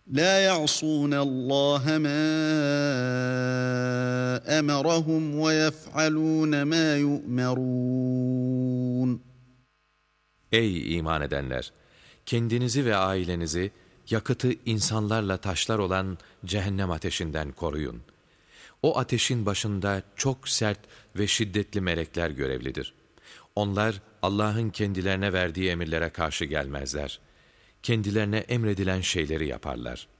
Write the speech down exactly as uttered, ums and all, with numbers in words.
لَا يَعْصُونَ اللّٰهَ مَا أَمَرَهُمْ وَيَفْعَلُونَ مَا يُؤْمَرُونَ. Ey iman edenler! Kendinizi ve ailenizi yakıtı insanlarla taşlar olan cehennem ateşinden koruyun. O ateşin başında çok sert ve şiddetli melekler görevlidir. Onlar Allah'ın kendilerine verdiği emirlere karşı gelmezler. Kendilerine emredilen şeyleri yaparlar.